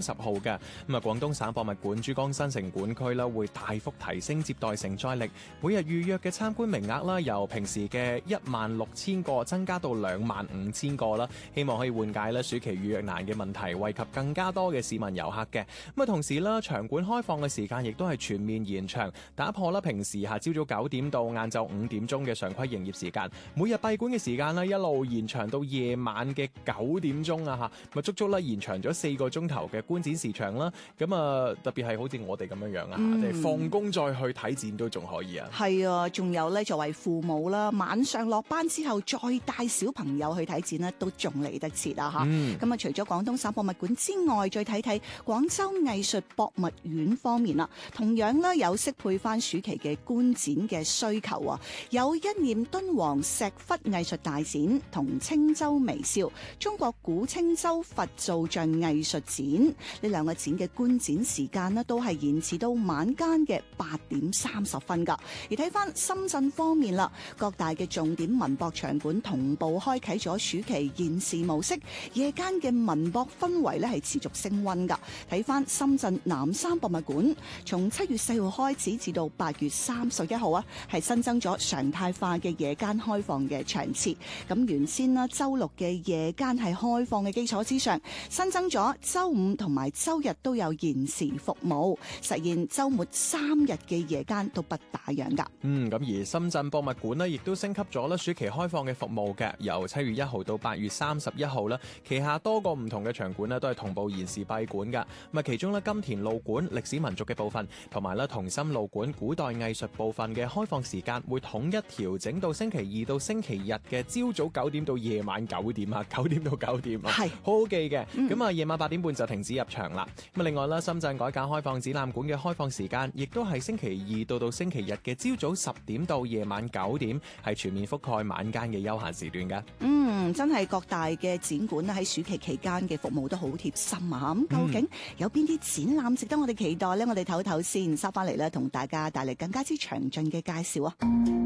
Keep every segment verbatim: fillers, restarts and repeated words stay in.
三十號嘅。咁啊，廣東省博物館珠江新城館區啦，會大幅提升接待承載力，每日預約嘅參觀名額啦，由平時嘅一萬六千個增加到兩萬五千個啦，希望可以緩解咧暑期預約難嘅問題，惠及更加多嘅市民遊客嘅。咁啊，同時啦，場館開放嘅時間亦都係全面延長，打破啦平時下朝早九點到晏晝五點鐘嘅常規營業時間，每日閉館嘅時間咧一路延長到夜晚嘅九點鐘啊嚇，咪足足咧延長咗四個鐘頭嘅觀展時長啦。咁啊，特別係好似我哋咁樣樣啊，即係放工再去睇展都仲可以啊。 係啊，仲有咧作為父母啦，晚上落班之後再帶小朋友去睇展咧，都仲嚟得切啊嚇。咁、嗯、啊，除咗廣東省博物館之外，再睇睇廣州藝術博物院方面啦，同樣咧有適配翻暑期嘅觀展嘅需求啊，有一念敦煌石窟藝術大展同青州微笑中國古青州佛造像藝術展，呢兩個展嘅觀展時間咧都係延遲到晚間嘅八點三十分噶。而睇翻深圳方面啦，各大嘅重點文博場館同步開啟咗暑期延時模式，夜間嘅文博氛圍咧係持續升溫噶。睇翻深圳南山博物館，從七月四號開始至到八月三十一號啊，係新增咗常態化嘅夜間開放嘅場次。咁原先啦，周六嘅夜間係開放嘅基礎之上，新增咗周五同埋周日都有延時服務，實現周末三日嘅夜間都不打烊噶。 嗯，咁而深圳博物館呢，亦都升級咗啦暑期開放嘅服務嘅，由七月一號到八月三十一號啦，旗下多個唔同嘅場館呢，都係同步延時閉館噶。咁啊，其中呢，金田路館歷史民族嘅部分，同埋咧同心路館古代藝術部分嘅開放時間會統一調整到星期二到星期日嘅朝早九點到夜晚九點啊，九點到九點啊，係好好記嘅。咁啊，夜晚八點半就停止入場啦。咁啊，另外啦，深圳改革開放展覽館嘅開放時間，亦都係星期二到到星期日嘅朝早十點到夜晚九點，係全面覆蓋晚間嘅休閒時段㗎。 嗯，真係各大嘅展館喺暑期期間嘅服務都好貼心啊！咁究竟有邊啲展覽值得我哋期待呢？我哋唞唞先，收翻嚟咧，同大家帶嚟更加之詳盡嘅介紹啊！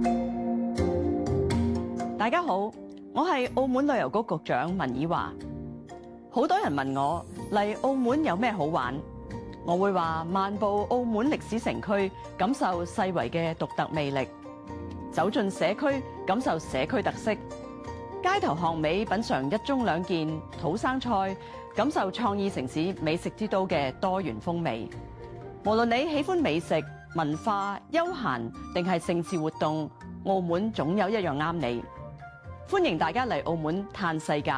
大家好，我係澳門旅遊局局長文以華。好多人問我嚟澳門有咩好玩，我會話漫步澳門歷史城區，感受世遺嘅獨特魅力；走進社區，感受社區特色；街頭巷尾品嚐一盅兩件土生菜，感受創意城市美食之都嘅多元風味。無論你喜歡美食、文化、休閒定係盛事活動，澳門總有一樣啱你。歡迎大家嚟澳門嘆世界。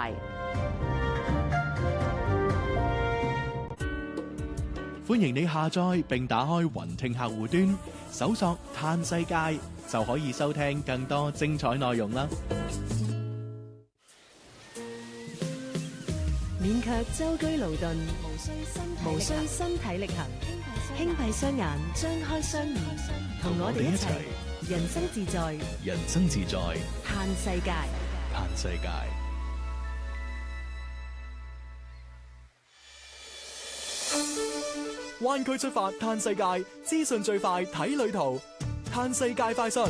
歡迎你下載並打開雲聽客戶端，搜索嘆世界就可以收聽更多精彩內容啦。 免卻舟車勞頓，無需身體力行，輕閉雙眼，張開雙耳，同我哋一齊人生自在， 人生自在， 嘆世界， 嘆世界。灣區出發嘆世界，資訊最快睇旅途，嘆世界快訊。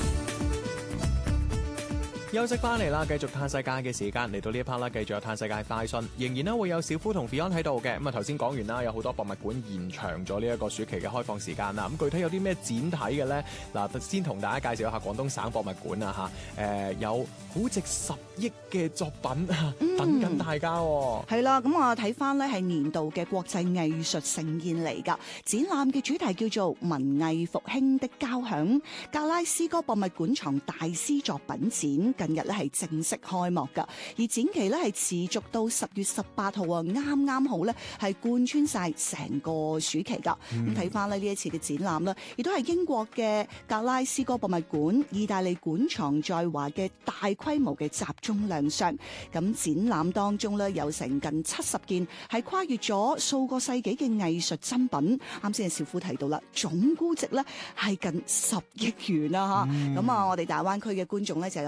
休息翻嚟啦，繼續嘆世界嘅時間嚟到呢一 part 啦，繼續有嘆世界快訊，仍然咧會有小夫同 Fion 喺度嘅。咁啊頭先講完啦，有好多博物館延長咗呢一個暑期嘅開放時間啦。咁具體有啲咩展睇嘅咧？嗱，先同大家介紹一下廣東省博物館啊嚇。誒有好值十億嘅作品、嗯、等緊大家喎。 係啦，咁我睇翻咧係年度嘅國際藝術盛宴嚟㗎。展覽嘅主題叫做文藝復興的交響，格拉斯哥博物館藏大師作品展。近日咧係正式開幕噶，而展期咧係持續到十月十八號啊，啱啱好咧係貫穿晒成個暑期噶。咁睇翻咧呢一次嘅展覽啦，亦都係英國嘅格拉斯哥博物館、意大利館藏在華嘅大規模嘅集中亮相。咁展覽當中咧有成近七十件係跨越咗數個世紀嘅藝術珍品。啱先小夫提到啦，總估值咧係近十億元啦吓。咁啊、嗯，我哋大灣區嘅觀眾咧就有眼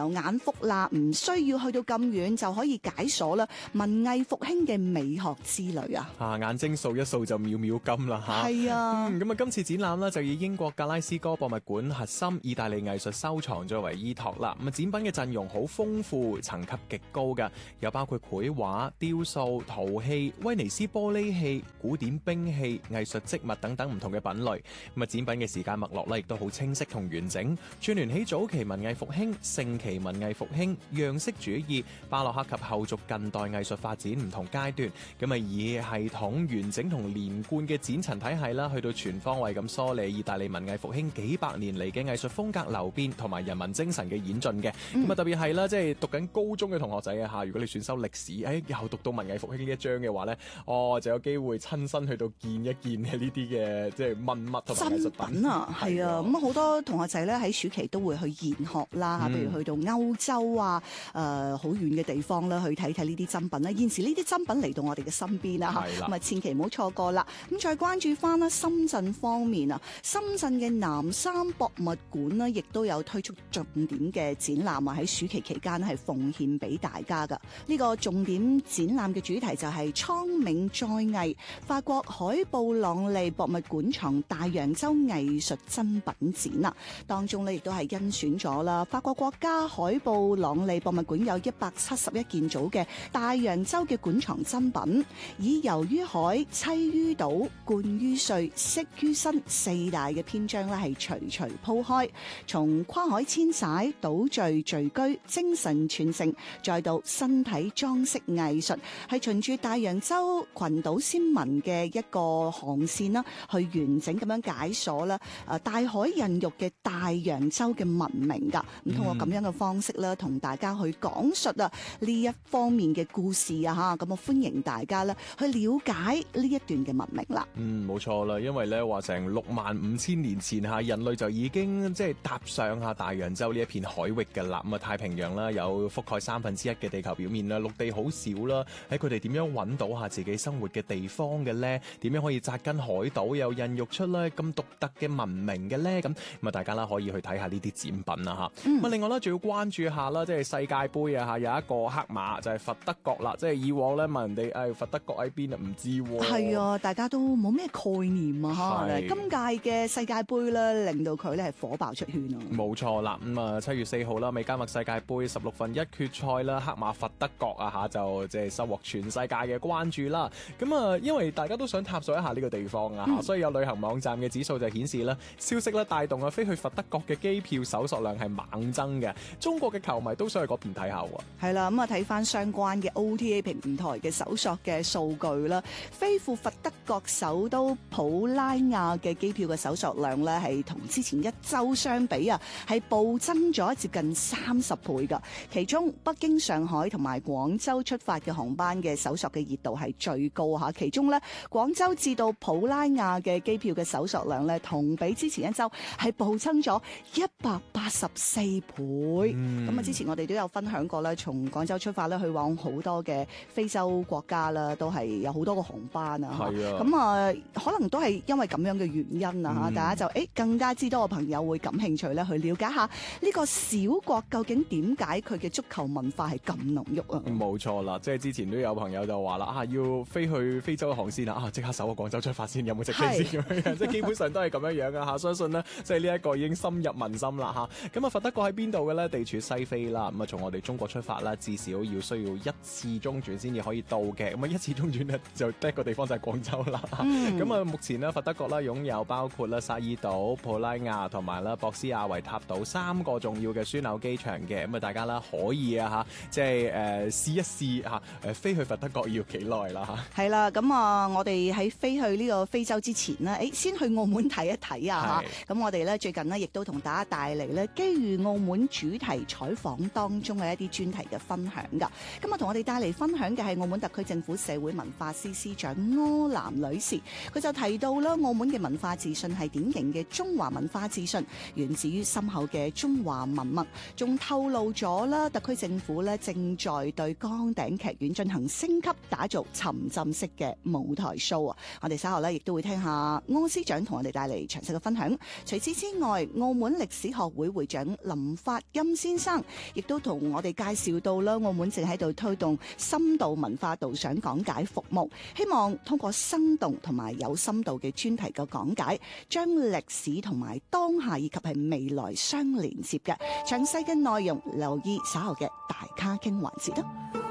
福啦，唔需要去到咁遠就可以解鎖啦文藝復興嘅美學之旅啊！ 啊，眼睛掃一掃就秒秒金啦嚇！ 係啊， 咁啊、嗯，今次展覽呢，就以英國格拉斯哥博物館核心意大利藝術收藏作為依託啦。咁啊，展品嘅陣容好豐富，層級極高㗎，有包括繪畫、雕塑、陶器、威尼斯玻璃器、古典兵器、藝術織物等等唔同嘅品類。咁啊，展品嘅時間脈絡咧，亦都好清晰同完整，串聯起早期文藝復興、盛期文藝復興、樣式主義、巴洛克及後續近代藝術發展唔同階段。咁啊，以系統完整同連貫嘅展陳體系啦，去到全方位咁梳理意大利文藝復興幾百年嚟嘅藝術風格流變同埋人民精神嘅演進嘅。咁啊、嗯，特別係啦，即係讀緊高中嘅同學仔啊嚇，如果你選修歷史，誒、哎、又讀到文藝復興呢一章嘅話咧，哦就有機會親身去到見一見嘅呢啲嘅即係文物同埋藝術品， 品啊，係啊，咁好多同學仔咧喺暑期都會去研學啦，譬、嗯、如去到歐洲啊，誒好遠嘅地方啦，去睇睇呢啲珍品啦。現時呢啲珍品嚟到我哋嘅身邊啦，咁啊千祈唔好錯過啦。咁再關注翻啦，深圳方面啊，深圳嘅南山博物館呢，亦都有推出重點嘅展覽啊，喺暑期期間係奉獻俾大家噶。呢、這個重點展覽嘅主題就係蒼冥再藝，法國海布朗利博物館藏大洋洲藝術珍品展啦。當中呢亦都係甄選咗啦，法國國家海布朗利博物館有一百七十一件組嘅大洋洲嘅館藏珍品，以游於海、棲於島、貫於歲、息於身四大嘅篇章咧係徐徐鋪開，從跨海遷徙、島嶼聚居、精神傳承，再到身體裝飾藝術，係循住大洋洲群島先民嘅一個航線啦，去完整咁樣解鎖啦，誒大海孕育嘅大洋洲嘅文明噶。咁通過咁樣嘅方式咧，同大家去講述啊呢一方面嘅故事啊吓，咁啊歡迎大家咧去了解呢一段嘅文明啦。 嗯，冇錯啦，因為咧話成六萬五千年前吓，人類就已經即係踏上下大洋洲呢一片海域嘅啦。咁啊太平洋啦，有覆蓋三分之一嘅地球表面啦，陸地好少啦。喺佢哋點樣揾到下自己生活嘅地方嘅咧？點樣可以紮根海島又孕育出咧咁獨特嘅文明嘅咧？咁咁啊大家啦可以去睇下呢啲展品啦吓。咁啊、嗯、另外咧仲要關注下啦，即係世界盃啊吓，有一個黑馬就係佛德國啦。即係以往咧問人哋誒佛德國喺邊啊，唔知喎。係啊，大家都冇咩概念啊嚇。今屆嘅世界盃咧，令到佢咧係火爆出圈啊。冇錯啦，咁啊七月四號啦，美加墨世界盃十六分一決賽啦，黑馬佛德國啊嚇就即係收穫全世界嘅關注啦。咁啊，因為大家都想探索一下呢個地方啊，嗯、所以有旅行網站嘅指數就顯示啦，消息咧帶動啊飛去佛德國嘅機票搜索量係猛增嘅。中國嘅球迷都想去嗰邊睇下喎。 係啦，咁啊睇翻相關嘅 O T A 平台嘅搜索嘅數據啦，飛赴佛德國首都普拉亞嘅機票嘅搜索量咧，係同之前一週相比啊，係暴增咗接近三十倍㗎。其中北京、上海同埋廣州出發嘅航班嘅搜索嘅熱度係最高嚇。其中咧，廣州至到普拉亞嘅機票嘅搜索量咧，同比之前一週係暴增咗一百八十四倍。咁啊、嗯，之前我哋都有分享過啦，從廣州出發咧去往好多嘅非洲國家啦，都係有好多個航班啊。係啊，咁啊，可能都係因為咁樣嘅原因啊嚇，嗯、大家就誒更加之多嘅朋友會感興趣咧，去了解下呢個小國究竟點解佢嘅足球文化係咁濃郁啊？ 冇錯啦，即係之前都有朋友就話啦啊，要飛去非洲嘅航線啊，即刻搜個廣州出發先，有冇直飛先咁樣？即係基本上都係咁樣樣啊嚇，相信呢，即係呢一個已經深入民心啦嚇。咁啊，佛德國喺邊度嘅咧？地處西非啦，咁啊從我哋中國出發啦，至少要需要一次中轉先至可以到嘅。咁啊一次中轉呢，就得一個地方就係廣州啦。咁啊、嗯、目前呢，佛德國啦擁有包括啦薩爾島、普拉亞同埋啦博斯亞維塔島三個重要嘅樞紐機場嘅。咁啊大家啦可以啊嚇，即係誒試一試嚇誒飛去佛德國要幾耐啦嚇。 係啦，咁啊我哋喺飛去呢個非洲之前呢，誒先去澳門睇一睇啊嚇。咁我哋咧最近呢，亦都同大家帶嚟咧基於澳門主題採訪當中嘅一啲專題嘅分享㗎。咁啊同我哋帶嚟分享嘅係澳門特區政府社會文化司司長柯南女士，佢就提到啦，澳門嘅文化自信係典型嘅中華文化自信，源自於深厚嘅中華文脈，仲透露咗啦，特區政府咧正在對崗頂劇院進行升級，打造沉浸式嘅舞台 show 啊！我哋稍後咧亦都會聽下柯司長同我哋帶嚟詳細嘅分享。除此之外，澳門歷史學會會長林發欽先生生，亦都同我哋介紹到啦，澳門正喺度推動深度文化導賞講解服務，希望通過生動同埋有深度嘅專題嘅講解，將歷史同埋當下以及係未來相連接嘅。詳細嘅內容留意稍後嘅大咖傾環節啦。